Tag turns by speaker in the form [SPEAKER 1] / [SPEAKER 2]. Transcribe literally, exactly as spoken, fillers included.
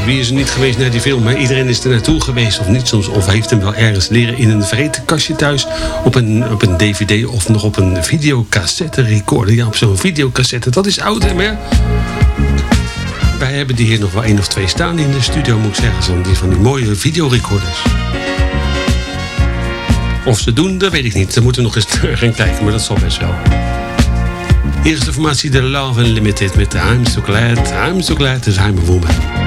[SPEAKER 1] wie is er niet geweest naar die film? Hè? Iedereen is er naartoe geweest of niet soms. Of heeft hem wel ergens leren in een vergeten kastje thuis. Op een, op een D V D of nog op een videocassette recorder. Ja, op zo'n videocassette. Dat is oud, hè? Maar ja, wij hebben die hier nog wel één of twee staan in de studio, moet ik zeggen. Zo die van die mooie videorecorders. Of ze doen, dat weet ik niet. Dan moeten we nog eens terug gaan kijken, maar dat zal best wel. Hier is de formatie The Love Unlimited met I'm So Glad, I'm So Glad That I'm a Woman.